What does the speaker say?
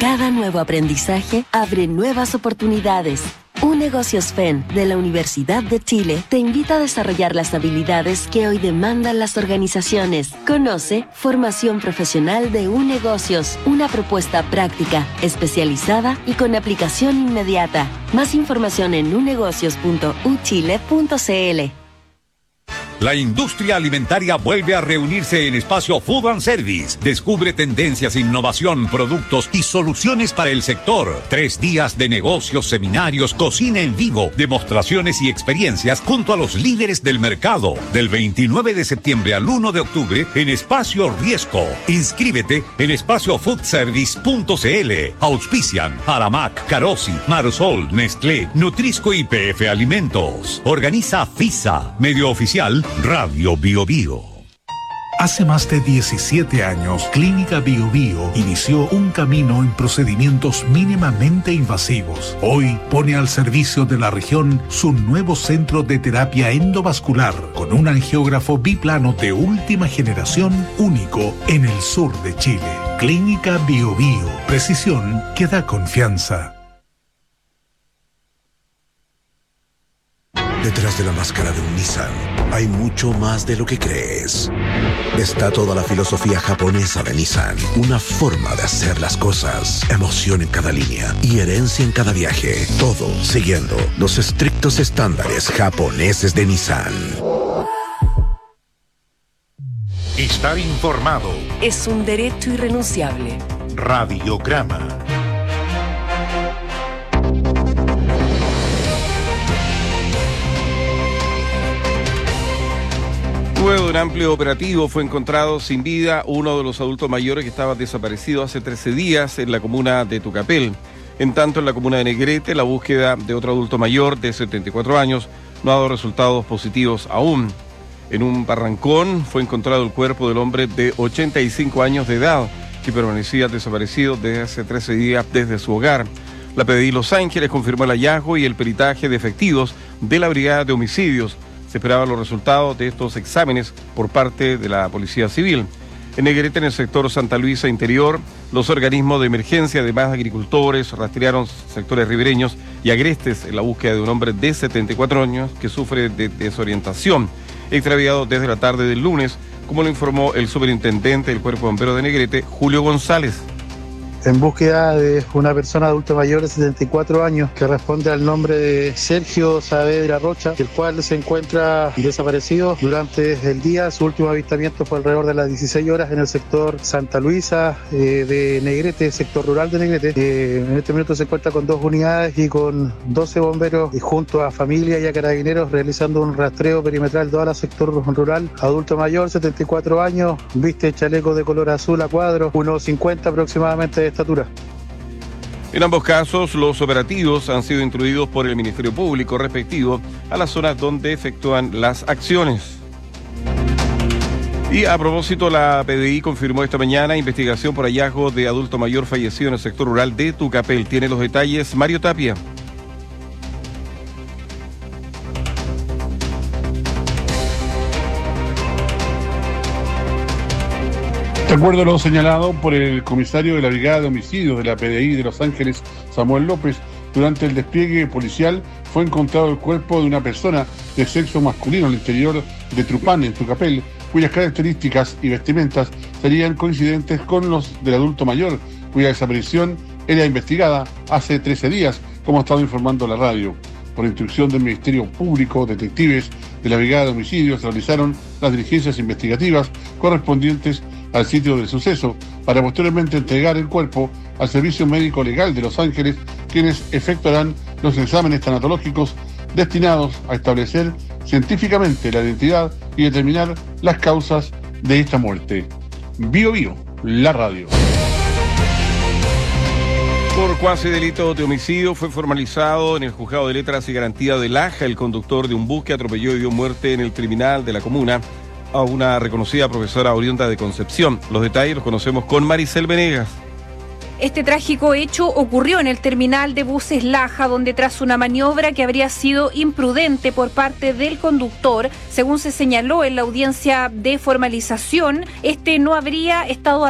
Cada nuevo aprendizaje abre nuevas oportunidades. UNegocios FEN de la Universidad de Chile te invita a desarrollar las habilidades que hoy demandan las organizaciones. Conoce Formación Profesional de UNegocios, una propuesta práctica, especializada y con aplicación inmediata. Más información en unegocios.uchile.cl. La industria alimentaria vuelve a reunirse en Espacio Food and Service. Descubre tendencias, innovación, productos y soluciones para el sector. 3 días de negocios, seminarios, cocina en vivo, demostraciones y experiencias junto a los líderes del mercado. Del 29 de septiembre al 1 de octubre en Espacio Riesco. Inscríbete en espaciofoodservice.cl. Auspician Aramac, Carosi, Marsol, Nestlé, Nutrisco y PF Alimentos. Organiza FISA, medio oficial Radio Bio Bio. Hace más de 17 años, Clínica Bio Bio inició un camino en procedimientos mínimamente invasivos. Hoy pone al servicio de la región su nuevo centro de terapia endovascular con un angiógrafo biplano de última generación único en el sur de Chile. Clínica Bio Bio, precisión que da confianza. Detrás de la máscara de un Nissan hay mucho más de lo que crees. Está toda la filosofía japonesa de Nissan, una forma de hacer las cosas, emoción en cada línea y herencia en cada viaje, todo siguiendo los estrictos estándares japoneses de Nissan. Estar informado Es un derecho irrenunciable. Radiograma. Luego de un amplio operativo fue encontrado sin vida uno de los adultos mayores que estaba desaparecido hace 13 días en la comuna de Tucapel. En tanto, en la comuna de Negrete, la búsqueda de otro adulto mayor de 74 años no ha dado resultados positivos aún. En un barrancón fue encontrado el cuerpo del hombre de 85 años de edad que permanecía desaparecido desde hace 13 días desde su hogar. La PDI Los Ángeles confirmó el hallazgo y el peritaje de efectivos de la Brigada de Homicidios. Se esperaban los resultados de estos exámenes por parte de la Policía Civil. En Negrete, en el sector Santa Luisa Interior, los organismos de emergencia, además de agricultores, rastrearon sectores ribereños y agrestes en la búsqueda de un hombre de 74 años que sufre de desorientación, extraviado desde la tarde del lunes, como lo informó el superintendente del Cuerpo de Bomberos de Negrete, Julio González. En búsqueda de una persona adulto mayor de 74 años que responde al nombre de Sergio Saavedra Rocha, el cual se encuentra desaparecido durante el día. Su último avistamiento fue alrededor de las 16 horas en el sector Santa Luisa de Negrete, sector rural de Negrete. En este momento se encuentra con 2 unidades y con 12 bomberos y junto a familia y a carabineros realizando un rastreo perimetral de todo el sector rural. Adulto mayor, 74 años, viste chaleco de color azul a cuadros, 1,50 aproximadamente de estatura. En ambos casos, los operativos han sido instruidos por el Ministerio Público respectivo a las zonas donde efectúan las acciones. Y a propósito, la PDI confirmó esta mañana investigación por hallazgo de adulto mayor fallecido en el sector rural de Tucapel. Tiene los detalles Mario Tapia. De acuerdo a lo señalado por el comisario de la Brigada de Homicidios de la PDI de Los Ángeles, Samuel López, durante el despliegue policial fue encontrado el cuerpo de una persona de sexo masculino al interior de Trupán, en Tucapel, cuyas características y vestimentas serían coincidentes con los del adulto mayor, cuya desaparición era investigada hace 13 días, como ha estado informando la radio. Por instrucción del Ministerio Público, detectives de la Brigada de Homicidios realizaron las diligencias investigativas correspondientes al sitio del suceso, para posteriormente entregar el cuerpo al Servicio Médico Legal de Los Ángeles, quienes efectuarán los exámenes tanatológicos destinados a establecer científicamente la identidad y determinar las causas de esta muerte. Bio Bio, la radio. Por cuasi delito de homicidio fue formalizado en el Juzgado de Letras y Garantía de Laja el conductor de un bus que atropelló y dio muerte en el terminal de la comuna a una reconocida profesora oriunda de Concepción. Los detalles los conocemos con Maricel Venegas. Este trágico hecho ocurrió en el terminal de buses Laja, donde tras una maniobra que habría sido imprudente por parte del conductor, según se señaló en la audiencia de formalización, este no habría estado